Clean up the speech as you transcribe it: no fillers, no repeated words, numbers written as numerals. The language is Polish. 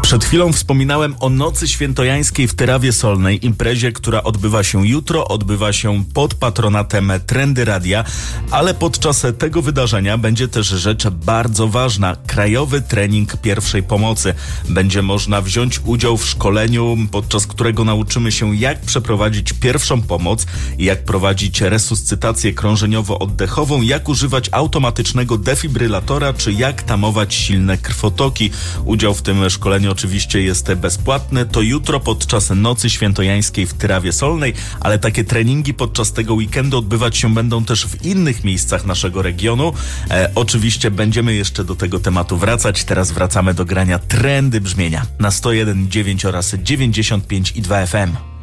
Przed chwilą wspominałem o Nocy Świętojańskiej w Tyrawie Solnej, imprezie, która odbywa się jutro, odbywa się pod patronatem Trendy Radia, ale podczas tego wydarzenia będzie też rzecz bardzo ważna. Krajowy trening pierwszej pomocy. Będzie można wziąć udział w szkoleniu, podczas którego nauczymy się, jak przeprowadzić pierwszą pomoc, jak prowadzić resuscytację krążeniowo-oddechową, jak używać automatycznego defibrylatora, czy jak tamować silne krwotoki. Udział w tym szkoleniu oczywiście jest bezpłatny. To jutro podczas Nocy Świętojańskiej w Tyrawie Solnej, ale takie treningi podczas tego weekendu odbywać się będą też w innych miejscach naszego regionu. Oczywiście będziemy jeszcze do tego tematu wracać. Teraz wracamy do grania Trendy Brzmienia na 101,9 oraz 95,2 FM.